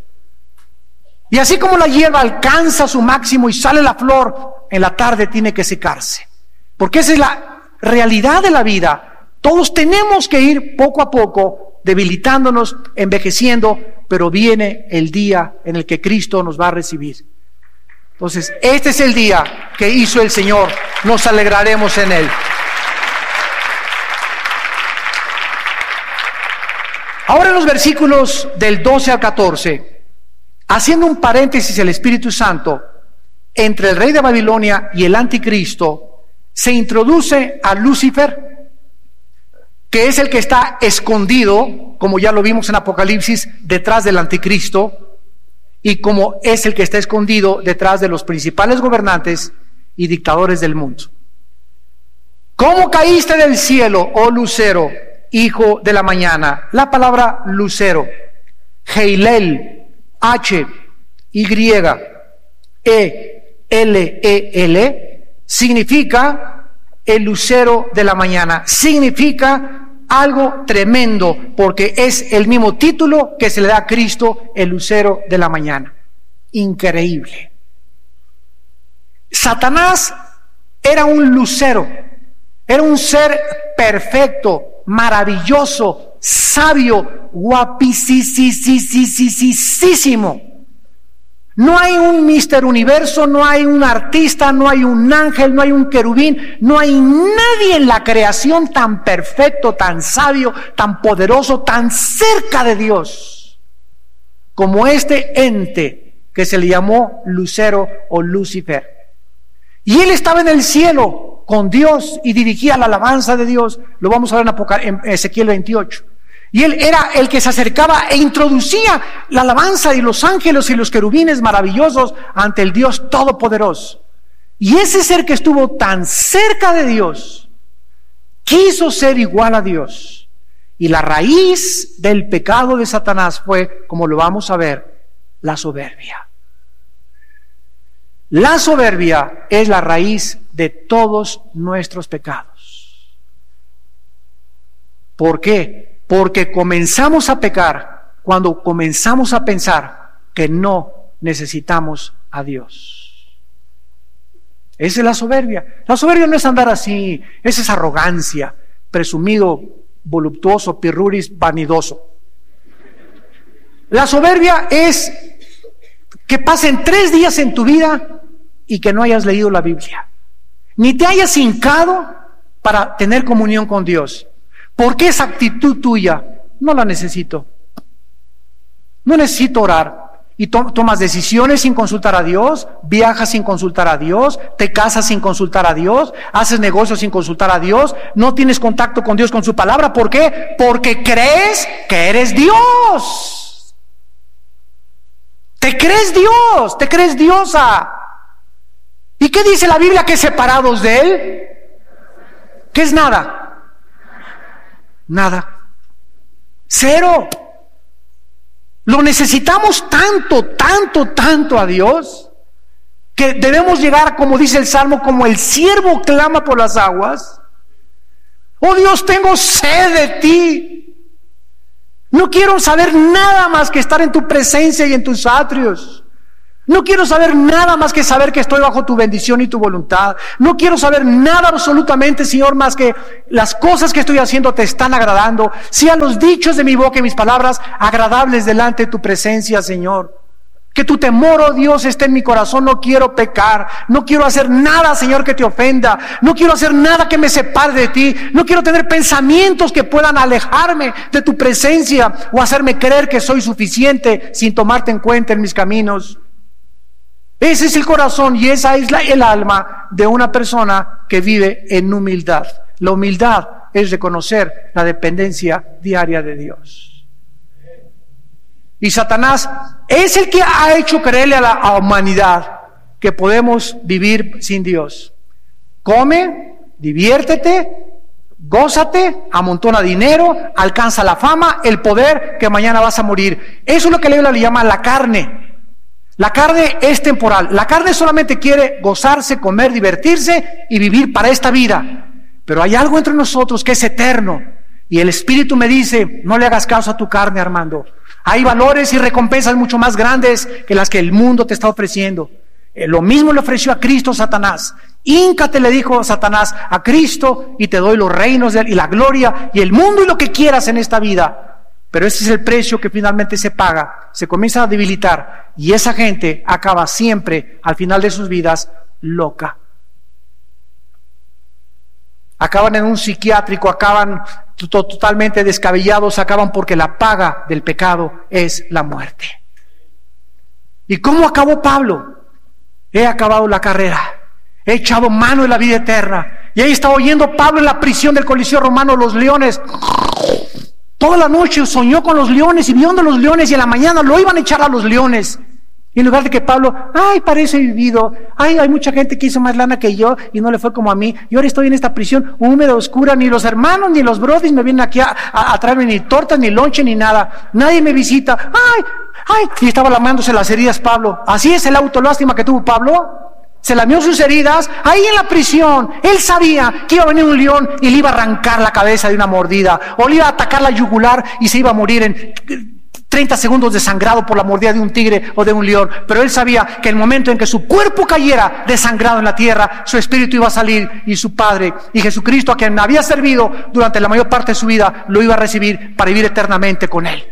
Y así como la hierba alcanza su máximo y sale la flor, en la tarde tiene que secarse. Porque esa es la realidad de la vida. Todos tenemos que ir poco a poco, debilitándonos, envejeciendo, pero viene el día en el que Cristo nos va a recibir. Entonces, este es el día que hizo el Señor. Nos alegraremos en Él. Ahora en los versículos del 12 al 14, haciendo un paréntesis el Espíritu Santo, entre el rey de Babilonia y el anticristo, se introduce a Lucifer, que es el que está escondido, como ya lo vimos en Apocalipsis, detrás del anticristo, y como es el que está escondido detrás de los principales gobernantes y dictadores del mundo. ¿Cómo caíste del cielo, oh lucero, hijo de la mañana? La palabra lucero, Heilel, H-Y-E-L-E-L, significa el lucero de la mañana, significa algo tremendo, porque es el mismo título que se le da a Cristo, el lucero de la mañana. Increíble. Satanás era un lucero, era un ser perfecto, maravilloso, sabio, guapísimo. No hay un Mister Universo, no hay un artista, no hay un ángel, no hay un querubín, no hay nadie en la creación tan perfecto, tan sabio, tan poderoso, tan cerca de Dios como este ente que se le llamó Lucero o Lucifer. Y él estaba en el cielo con Dios y dirigía la alabanza de Dios. Lo vamos a ver en Ezequiel 28. Y él era el que se acercaba e introducía la alabanza y los ángeles y los querubines maravillosos ante el Dios Todopoderoso. Y ese ser que estuvo tan cerca de Dios, quiso ser igual a Dios. Y la raíz del pecado de Satanás fue, como lo vamos a ver, la soberbia. La soberbia es la raíz de todos nuestros pecados. ¿Por qué? Porque comenzamos a pecar cuando comenzamos a pensar que no necesitamos a Dios. Esa es la soberbia. La soberbia no es andar así, esa es arrogancia, presumido, voluptuoso, pirruris, vanidoso. La soberbia es que pasen 3 días en tu vida y que no hayas leído la Biblia, ni te hayas hincado para tener comunión con Dios. Porque esa actitud tuya no la necesito. No necesito orar. Y tomas decisiones sin consultar a Dios, viajas sin consultar a Dios, te casas sin consultar a Dios, haces negocios sin consultar a Dios, no tienes contacto con Dios con su palabra. ¿Por qué? Porque crees que eres Dios. Te crees Dios, te crees diosa. ¿Y qué dice la Biblia? Que separados de Él, ¿qué es nada? Nada. Cero. Lo necesitamos tanto a Dios, que debemos llegar, como dice el Salmo, como el siervo clama por las aguas. Oh Dios, tengo sed de ti. No quiero saber nada más que estar en tu presencia y en tus atrios. No quiero saber nada más que saber que estoy bajo tu bendición y tu voluntad. No quiero saber nada absolutamente, Señor, más que las cosas que estoy haciendo te están agradando. Sean los dichos de mi boca y mis palabras agradables delante de tu presencia, Señor. Que tu temor, oh Dios, esté en mi corazón. No quiero pecar. No quiero hacer nada, Señor, que te ofenda. No quiero hacer nada que me separe de ti. No quiero tener pensamientos que puedan alejarme de tu presencia o hacerme creer que soy suficiente sin tomarte en cuenta en mis caminos. Ese es el corazón y esa es el alma de una persona que vive en humildad. La humildad es reconocer la dependencia diaria de Dios. Y Satanás es el que ha hecho creerle a la humanidad que podemos vivir sin Dios. Come, diviértete, gózate, amontona dinero, alcanza la fama, el poder, que mañana vas a morir. Eso es lo que la Biblia le llama la carne. La carne es temporal. La carne solamente quiere gozarse, comer, divertirse y vivir para esta vida. Pero hay algo entre nosotros que es eterno. Y el Espíritu me dice, no le hagas caso a tu carne, Armando. Hay valores y recompensas mucho más grandes que las que el mundo te está ofreciendo. Lo mismo le ofreció a Cristo Satanás. Híncate, le dijo Satanás a Cristo, y te doy los reinos y la gloria y el mundo y lo que quieras en esta vida. Pero ese es el precio que finalmente se paga. Se comienza a debilitar y esa gente acaba siempre, al final de sus vidas, loca. Acaban en un psiquiátrico, acaban totalmente descabellados, acaban porque la paga del pecado es la muerte. ¿Y cómo acabó Pablo? He acabado la carrera, he echado mano en la vida eterna. Y ahí estaba oyendo Pablo en la prisión del Coliseo Romano, los leones. Toda la noche soñó con los leones y viendo los leones, y en la mañana lo iban a echar a los leones. Y en lugar de que Pablo, para eso he vivido, hay mucha gente que hizo más lana que yo y no le fue como a mí, y ahora estoy en esta prisión húmeda, oscura, ni los hermanos ni los brodis me vienen aquí a traerme ni tortas, ni lonche, ni nada, nadie me visita, y estaba lamándose las heridas Pablo. Así es el autolástima que tuvo Pablo. Se lamió sus heridas ahí en la prisión. Él sabía que iba a venir un león y le iba a arrancar la cabeza de una mordida, o le iba a atacar la yugular y se iba a morir en 30 segundos desangrado por la mordida de un tigre o de un león. Pero él sabía que el momento en que su cuerpo cayera desangrado en la tierra, su espíritu iba a salir, y su Padre y Jesucristo, a quien había servido durante la mayor parte de su vida, lo iba a recibir para vivir eternamente con él.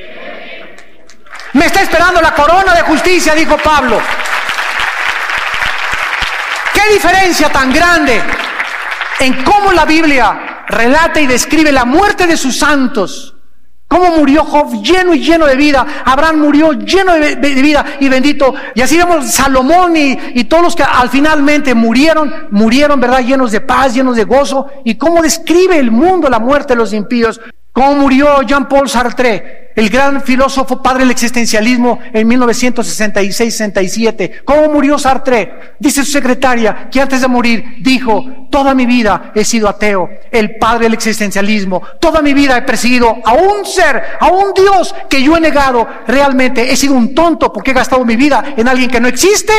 Me está esperando la corona de justicia, dijo Pablo. ¿Qué diferencia tan grande en cómo la Biblia relata y describe la muerte de sus santos Cómo murió Job lleno y lleno de vida. Abraham murió lleno de vida y bendito. Y así vemos Salomón y todos los que al finalmente murieron, ¿verdad? Llenos de paz, llenos de gozo. Y cómo describe el mundo la muerte de los impíos. Cómo murió Jean-Paul Sartre, el gran filósofo padre del existencialismo en 1966-67. ¿Cómo murió Sartre? Dice su secretaria que antes de morir dijo: toda mi vida he sido ateo, el padre del existencialismo. Toda mi vida he perseguido a un ser, a un Dios que yo he negado. Realmente he sido un tonto porque he gastado mi vida en alguien que no existe.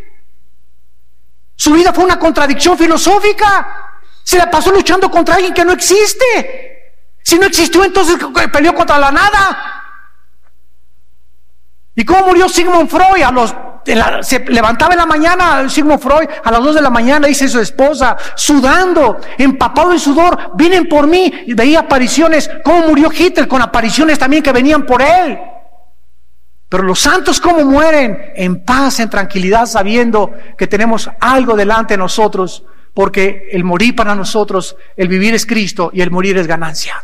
Su vida fue una contradicción filosófica. Se la pasó luchando contra alguien que no existe. Si no existió, entonces peleó contra la nada. ¿Y cómo murió Sigmund Freud? Se levantaba en la mañana Sigmund Freud, a las 2 de la mañana, dice su esposa, sudando, empapado en sudor: vienen por mí. Y veía apariciones. ¿Cómo murió Hitler? Con apariciones también que venían por él. Pero los santos, ¿cómo mueren? En paz, en tranquilidad, sabiendo que tenemos algo delante de nosotros. Porque el morir para nosotros, el vivir es Cristo y el morir es ganancia.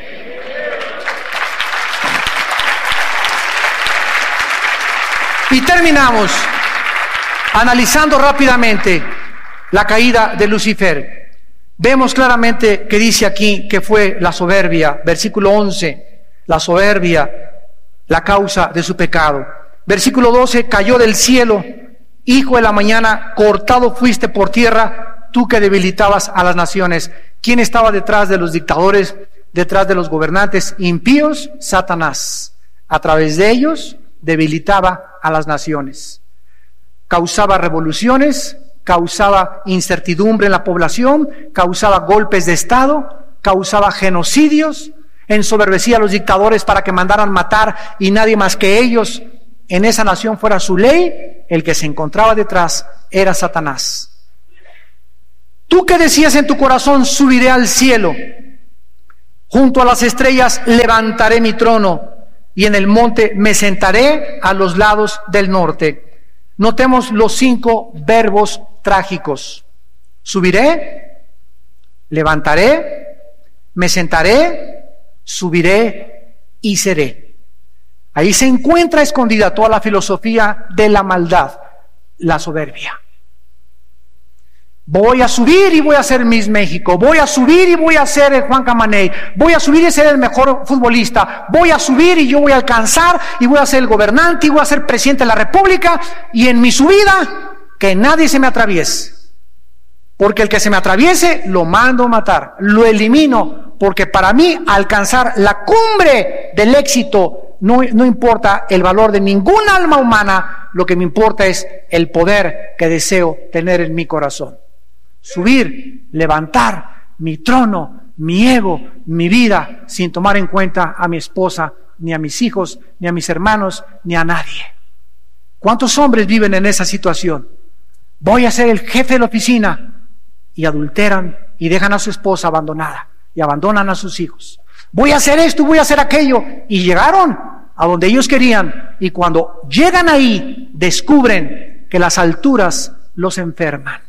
Y terminamos analizando rápidamente la caída de Lucifer. Vemos claramente que dice aquí que fue la soberbia, versículo 11, la soberbia, la causa de su pecado. Versículo 12, cayó del cielo, hijo de la mañana, cortado fuiste por tierra, tú que debilitabas a las naciones. ¿Quién estaba detrás de los dictadores, detrás de los gobernantes impíos? Satanás. A través de ellos debilitaba a las naciones. Causaba revoluciones, causaba incertidumbre en la población, causaba golpes de estado, causaba genocidios, ensoberbecía a los dictadores para que mandaran matar y nadie más que ellos en esa nación fuera su ley. El que se encontraba detrás era Satanás. Tú que decías en tu corazón: subiré al cielo, junto a las estrellas levantaré mi trono, y en el monte me sentaré a los lados del norte. Notemos los 5 verbos trágicos: subiré, levantaré, me sentaré, subiré y seré. Ahí se encuentra escondida toda la filosofía de la maldad, la soberbia. Voy a subir y voy a ser Miss México. Voy a subir y voy a ser el Juan Camaney. Voy a subir y ser el mejor futbolista. Voy a subir y yo voy a alcanzar y voy a ser el gobernante y voy a ser presidente de la República. Y en mi subida, que nadie se me atraviese. Porque el que se me atraviese, lo mando a matar. Lo elimino. Porque para mí, alcanzar la cumbre del éxito, no importa el valor de ningún alma humana. Lo que me importa es el poder que deseo tener en mi corazón. Subir, levantar mi trono, mi ego, mi vida, sin tomar en cuenta a mi esposa, ni a mis hijos, ni a mis hermanos, ni a nadie. ¿Cuántos hombres viven en esa situación? Voy a ser el jefe de la oficina, y adulteran y dejan a su esposa abandonada y abandonan a sus hijos. Voy a hacer esto, voy a hacer aquello, y llegaron a donde ellos querían, y cuando llegan ahí descubren que las alturas los enferman.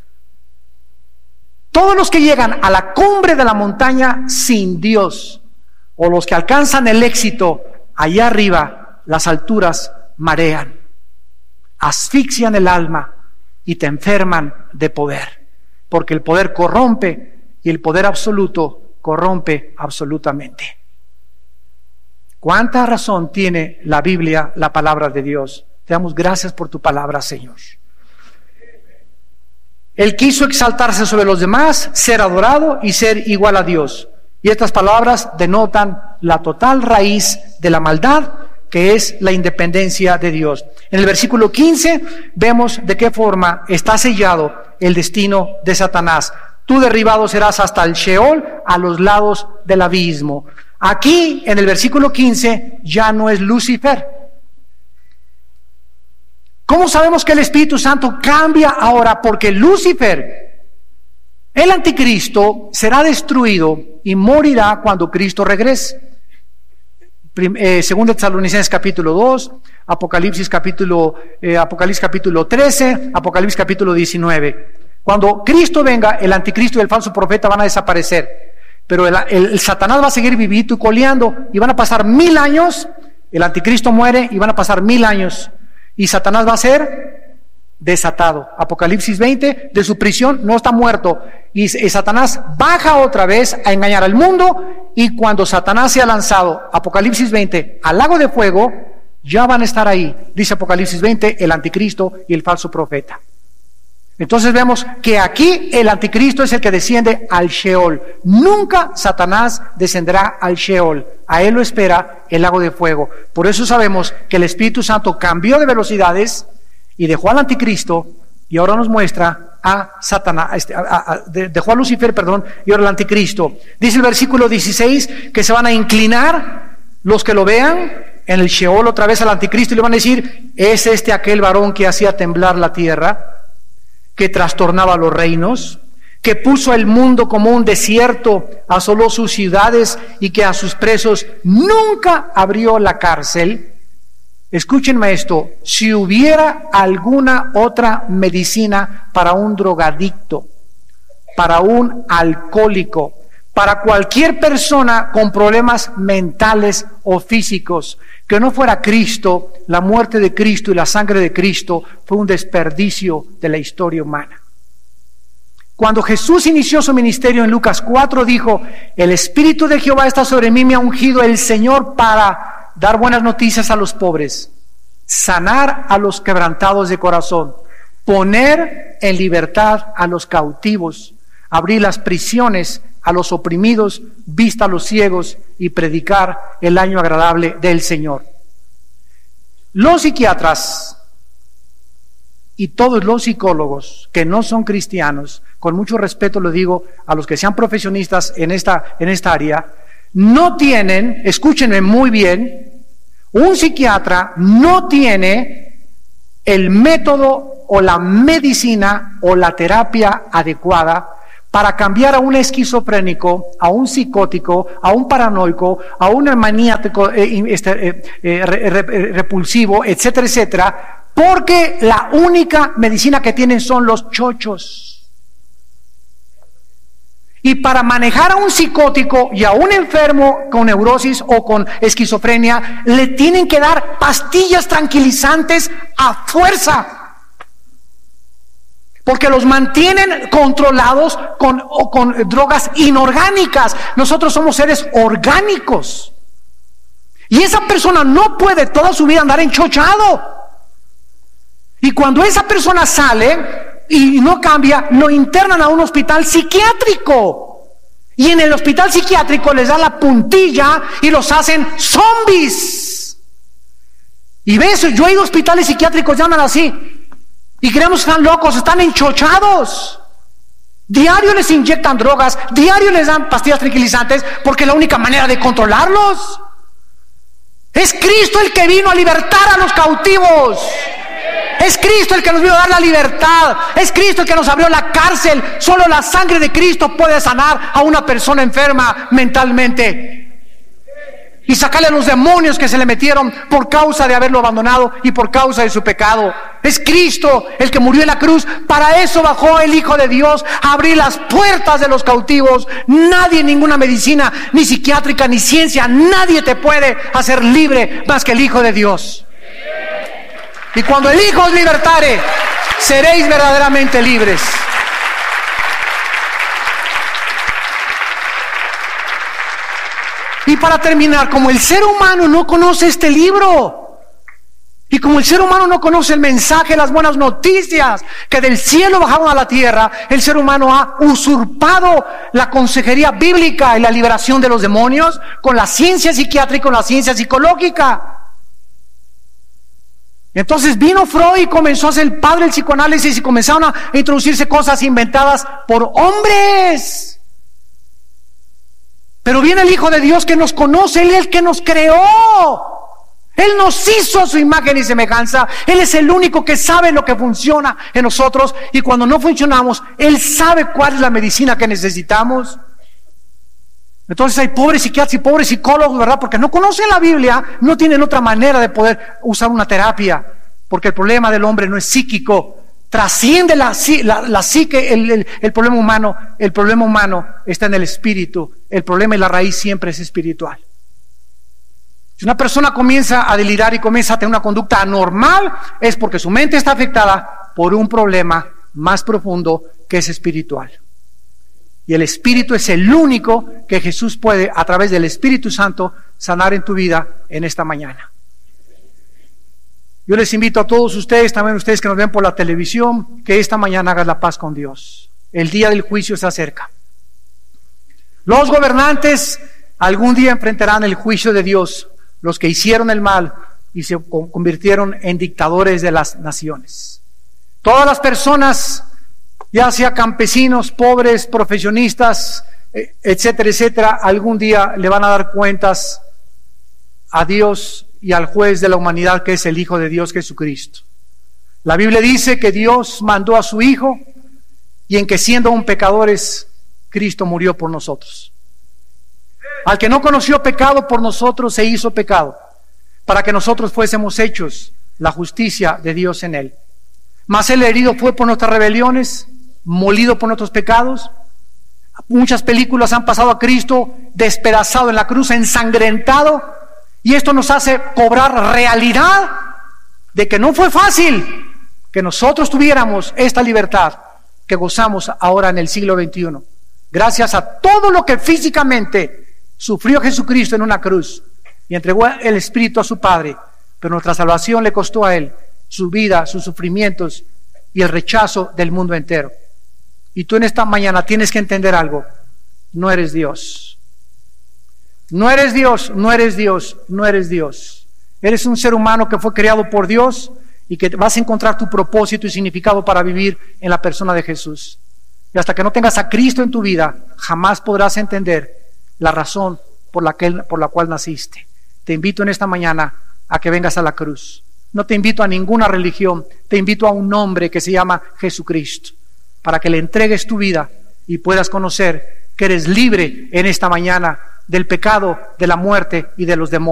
Todos los que llegan a la cumbre de la montaña sin Dios, o los que alcanzan el éxito allá arriba, las alturas marean, asfixian el alma y te enferman de poder, porque el poder corrompe y el poder absoluto corrompe absolutamente. ¿Cuánta razón tiene la Biblia, la palabra de Dios? Te damos gracias por tu palabra, Señor. Él quiso exaltarse sobre los demás, ser adorado y ser igual a Dios. Y estas palabras denotan la total raíz de la maldad, que es la independencia de Dios. En el versículo 15 vemos de qué forma está sellado el destino de Satanás. Tú derribado serás hasta el Sheol, a los lados del abismo. Aquí, en el versículo 15, ya no es Lucifer. ¿Cómo sabemos que el Espíritu Santo cambia ahora? Porque Lucifer, el anticristo, será destruido y morirá cuando Cristo regrese. Segundo Tesalonicenses capítulo 2, Apocalipsis capítulo 13, Apocalipsis capítulo 19. Cuando Cristo venga, el anticristo y el falso profeta van a desaparecer. pero el Satanás va a seguir vivito y coleando, y van a pasar 1000 años, el anticristo muere y van a pasar 1000 años, y Satanás va a ser desatado. Apocalipsis 20, de su prisión no está muerto, y Satanás baja otra vez a engañar al mundo, y cuando Satanás sea lanzado, Apocalipsis 20, al lago de fuego, ya van a estar ahí, dice Apocalipsis 20, el anticristo y el falso profeta. Entonces vemos que aquí el anticristo es el que desciende al Sheol. Nunca Satanás descenderá al Sheol. A él lo espera el lago de fuego. Por eso sabemos que el Espíritu Santo cambió de velocidades y dejó al anticristo, y ahora nos muestra a Satanás, dejó a Lucifer, y ahora al anticristo. Dice el versículo 16 que se van a inclinar los que lo vean en el Sheol otra vez al anticristo, y le van a decir: ¿es este aquel varón que hacía temblar la tierra, que trastornaba los reinos, que puso el mundo como un desierto, asoló sus ciudades y que a sus presos nunca abrió la cárcel? Escúchenme esto: si hubiera alguna otra medicina para un drogadicto, para un alcohólico, para cualquier persona con problemas mentales o físicos, que no fuera Cristo, la muerte de Cristo y la sangre de Cristo fue un desperdicio de la historia humana. Cuando Jesús inició su ministerio en Lucas 4, dijo: el Espíritu de Jehová está sobre mí, me ha ungido el Señor para dar buenas noticias a los pobres, sanar a los quebrantados de corazón, poner en libertad a los cautivos, abrir las prisiones a los oprimidos, vista a los ciegos, y predicar el año agradable del Señor. Los psiquiatras y todos los psicólogos que no son cristianos, con mucho respeto lo digo a los que sean profesionistas en esta área, no tienen, escúchenme muy bien, un psiquiatra no tiene el método o la medicina o la terapia adecuada para cambiar a un esquizofrénico, a un psicótico, a un paranoico, a un maníaco repulsivo, etcétera, etcétera, porque la única medicina que tienen son los chochos. Y para manejar a un psicótico y a un enfermo con neurosis o con esquizofrenia, le tienen que dar pastillas tranquilizantes a fuerza, porque los mantienen controlados con drogas inorgánicas. Nosotros somos seres orgánicos, y esa persona no puede toda su vida andar enchochado. Y cuando esa persona sale y no cambia, lo internan a un hospital psiquiátrico, y en el hospital psiquiátrico les dan la puntilla y los hacen zombies. Y ves, yo he ido a hospitales psiquiátricos, llaman así, y creemos que están locos, están enchochados. Diario les inyectan drogas, diario les dan pastillas tranquilizantes, porque es la única manera de controlarlos. Es Cristo el que vino a libertar a los cautivos. Es Cristo el que nos vino a dar la libertad. Es Cristo el que nos abrió la cárcel. Solo la sangre de Cristo puede sanar a una persona enferma mentalmente y sacarle a los demonios que se le metieron por causa de haberlo abandonado y por causa de su pecado. Es Cristo el que murió en la cruz. Para eso bajó el Hijo de Dios, a abrir las puertas de los cautivos. Nadie, ninguna medicina, ni psiquiátrica, ni ciencia, nadie te puede hacer libre más que el Hijo de Dios. Y cuando el Hijo os libertare, seréis verdaderamente libres. Y para terminar, como el ser humano no conoce este libro, y como el ser humano no conoce el mensaje, las buenas noticias que del cielo bajaron a la tierra, el ser humano ha usurpado la consejería bíblica y la liberación de los demonios con la ciencia psiquiátrica, con la ciencia psicológica. Entonces vino Freud y comenzó a ser el padre del psicoanálisis, y comenzaron a introducirse cosas inventadas por hombres. Pero viene el Hijo de Dios que nos conoce, Él es el que nos creó. Él nos hizo a su imagen y semejanza. Él es el único que sabe lo que funciona en nosotros, y cuando no funcionamos, Él sabe cuál es la medicina que necesitamos. Entonces hay pobres psiquiatras y pobres psicólogos, ¿verdad? Porque no conocen la Biblia, no tienen otra manera de poder usar una terapia, porque el problema del hombre no es psíquico, Trasciende la psique, el problema humano. El problema humano está en el espíritu. El problema y la raíz siempre es espiritual. Si una persona comienza a delirar y comienza a tener una conducta anormal, es porque su mente está afectada por un problema más profundo que es espiritual. Y el Espíritu es el único que Jesús puede, a través del Espíritu Santo, sanar en tu vida en esta mañana. Yo les invito a todos ustedes, también ustedes que nos ven por la televisión, que esta mañana hagan la paz con Dios. El día del juicio se acerca. Los gobernantes algún día enfrentarán el juicio de Dios, los que hicieron el mal y se convirtieron en dictadores de las naciones. Todas las personas, ya sea campesinos, pobres, profesionistas, etcétera, etcétera, algún día le van a dar cuentas a Dios y al juez de la humanidad, que es el Hijo de Dios, Jesucristo. La Biblia dice que Dios mandó a su Hijo y en que siendo aún pecadores, Cristo murió por nosotros. Al que no conoció pecado, por nosotros se hizo pecado, para que nosotros fuésemos hechos la justicia de Dios en él. Mas él herido fue por nuestras rebeliones, molido por nuestros pecados. Muchas películas han pasado a Cristo despedazado en la cruz, ensangrentado, y esto nos hace cobrar realidad de que no fue fácil que nosotros tuviéramos esta libertad que gozamos ahora en el siglo XXI, gracias a todo lo que físicamente sufrió Jesucristo en una cruz y entregó el Espíritu a su Padre, pero nuestra salvación le costó a él su vida, sus sufrimientos y el rechazo del mundo entero. Y tú en esta mañana tienes que entender algo: no eres Dios. No eres Dios, no eres Dios, no eres Dios. Eres un ser humano que fue creado por Dios y que vas a encontrar tu propósito y significado para vivir en la persona de Jesús. Y hasta que no tengas a Cristo en tu vida, jamás podrás entender la razón por la cual naciste. Te invito en esta mañana a que vengas a la cruz. No te invito a ninguna religión, te invito a un nombre que se llama Jesucristo, para que le entregues tu vida y puedas conocer que eres libre en esta mañana del pecado, de la muerte y de los demonios.